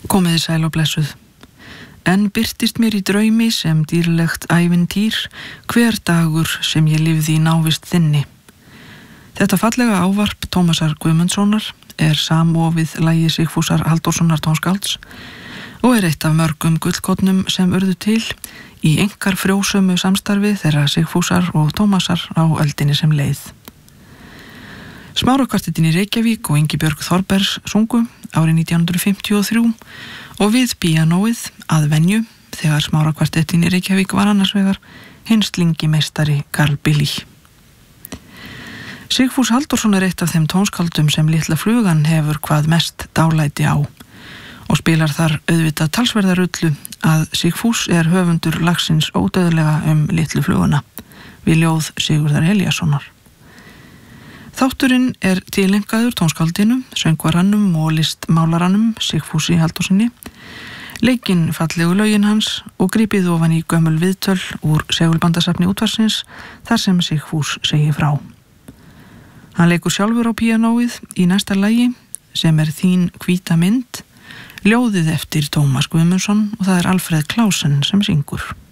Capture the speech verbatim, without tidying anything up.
Komiði sæl og blessuð. En birtist mér í draumi sem dýrlegt ævintýr, hver dagur sem ég lifði í návist þinni. Þetta fallega ávarp Tómasar Guðmundssonar er samofið lagi Sigfúsar Halldórssonar tónskálds og er eitt af mörgum gullkornum sem urðu til í einkar frjósömu samstarfi þeirra Sigfúsar og Tómasar á öldinni sem leið. Smárakvartettin í Reykjavík og Ingibjörg Þorbergs sungu árið nítján hundruð fimmtíu og þrjú og við píanóið að venju þegar Smárakvartettin í Reykjavík var annars vegar hinn slingimeistari Karl Billy. Sigfús Halldórsson er eitt af þeim tónskáldum sem Litla flugan hefur hvað mest dálæti á og spilar þar auðvitað talsverðarullu að Sigfús er höfundur lagsins ódauðlega um Litlu fluguna við ljóð Sigurðar Elíassonar. Þátturinn er tilengaður tónskáldinu, söngvarannum og listmálaranum Sigfúsi Halldórssyni, leikinn fallegu lögin hans og gripið ofan í gömul viðtöl úr segulbandasafni útvarsins þar sem Sigfús segir frá. Hann leikur sjálfur á píanóið í næsta lagi sem er Þín hvíta mynd, ljóðið eftir Tómas Guðmundsson og það er Alfred Klausen sem syngur.